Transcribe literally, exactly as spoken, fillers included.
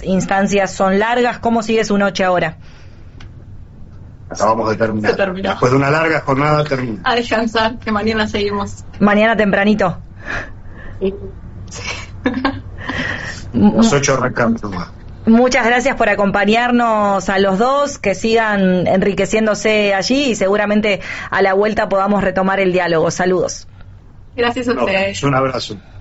estas instancias son largas. ¿Cómo sigue su noche ahora? Acabamos de terminar. Después de una larga jornada termina. A descansar, que mañana seguimos. Mañana tempranito. Sí. Los ocho arrancamos más. Muchas gracias por acompañarnos a los dos, que sigan enriqueciéndose allí y seguramente a la vuelta podamos retomar el diálogo. Saludos. Gracias a ustedes. No, un abrazo.